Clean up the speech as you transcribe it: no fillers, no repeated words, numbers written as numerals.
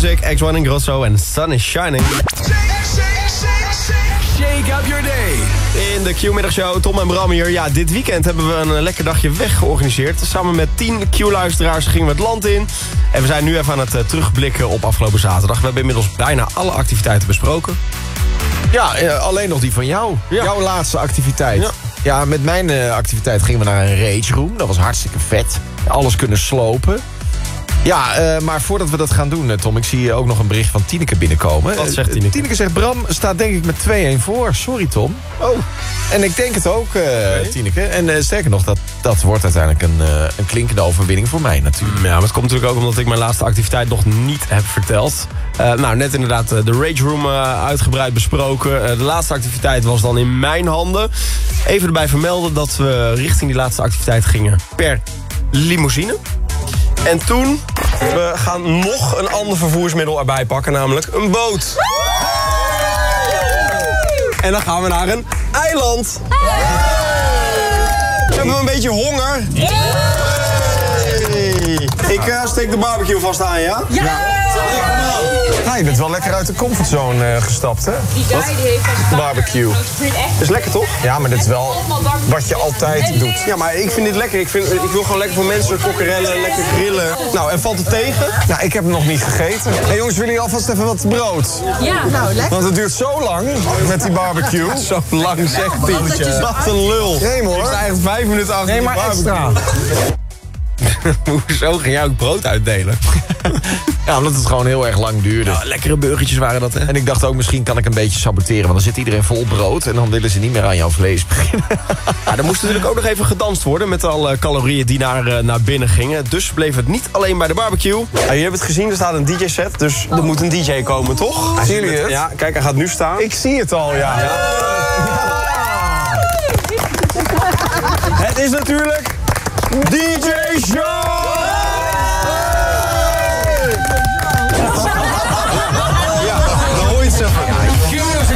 Music, X1 en Grosso en Sun is Shining. Shake up your day. In de Q-middagshow, Tom en Bram hier. Ja, dit weekend hebben we een lekker dagje weg georganiseerd. Samen met 10 Q-luisteraars gingen we het land in. En we zijn nu even aan het terugblikken op afgelopen zaterdag. We hebben inmiddels bijna alle activiteiten besproken. Ja, alleen nog die van jou. Ja. Jouw laatste activiteit. Ja, met mijn activiteit gingen we naar een rage room. Dat was hartstikke vet. Alles kunnen slopen. Ja, maar voordat we dat gaan doen, Tom, ik zie ook nog een bericht van Tineke binnenkomen. Wat zegt Tineke? Tineke zegt, Bram staat denk ik met 2-1 voor. Sorry, Tom. Oh. En ik denk het ook, Tineke. En sterker nog, dat wordt uiteindelijk een klinkende overwinning voor mij natuurlijk. Ja, maar het komt natuurlijk ook omdat ik mijn laatste activiteit nog niet heb verteld. Nou, net inderdaad de Rage Room uitgebreid besproken. De laatste activiteit was dan in mijn handen. Even erbij vermelden dat we richting die laatste activiteit gingen per limousine. En toen, we gaan nog een ander vervoersmiddel erbij pakken, namelijk een boot. En dan gaan we naar een eiland. Hebben we een beetje honger? Ik steek de barbecue vast aan, ja? Ja, je bent wel lekker uit de comfortzone gestapt, hè? Die guy die heeft als Barbecue. Is lekker, toch? Ja, maar dit is wel wat je altijd doet. Ja, maar ik vind dit lekker. Ik wil gewoon lekker voor mensen kokkerellen, lekker grillen. Nou, en valt het tegen? Nou, ik heb hem nog niet gegeten. Hey, jongens, willen jullie alvast even wat brood? Ja, nou lekker. Want het duurt zo lang met die barbecue. Zo lang zegt Tientje. Wat een lul. Nee, hoor. Ik sta echt 5 minuten achter Nee, die maar barbecue. extra. Hoezo ging jij ook brood uitdelen? Ja, omdat het gewoon heel erg lang duurde. Ja, lekkere burgertjes waren dat, hè? En ik dacht ook, misschien kan ik een beetje saboteren. Want dan zit iedereen vol brood en dan willen ze niet meer aan jouw vlees beginnen. Ja, er moest natuurlijk ook nog even gedanst worden met alle calorieën die naar binnen gingen. Dus bleef het niet alleen bij de barbecue. Ja, je hebt het gezien, er staat een DJ-set, dus er moet een DJ komen, toch? Zien jullie het? Ja, kijk, hij gaat nu staan. Ik zie het al, ja. Het is natuurlijk DJ Show!